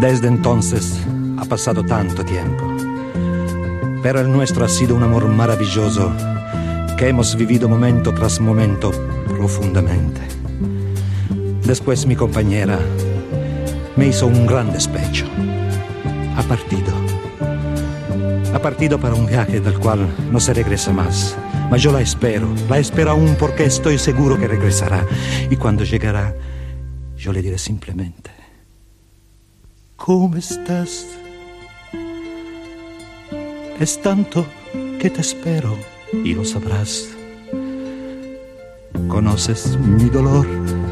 Desde entonces ha pasado tanto tiempo, pero el nuestro ha sido un amor maravilloso que hemos vivido momento tras momento profundamente. Después mi compañera me hizo un gran despecho. Ha partido para un viaje del cual no se regresa más. Ma yo la espero aún porque estoy seguro que regresará. Y cuando llegará, yo le diré simplemente: ¿cómo estás? Es tanto que te espero y lo sabrás. Conoces mi dolor.